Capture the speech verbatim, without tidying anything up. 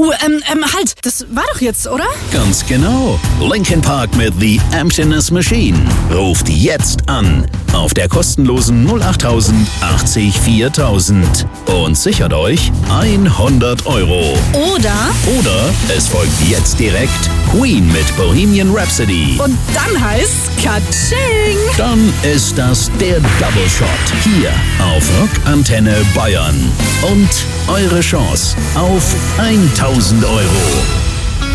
Uh, ähm, ähm, halt, das war doch jetzt, oder? Ganz genau. Linkin Park mit The Emptiness Machine. Ruft jetzt an auf der kostenlosen null acht tausend achtzig viertausend und sichert euch hundert Euro. Oder? Oder es folgt jetzt direkt Queen mit Bohemian Rhapsody. Und dann heißt's Katsching! Dann ist das der Double Shot hier auf Rockantenne Bayern. Und eure Chance auf tausend Euro.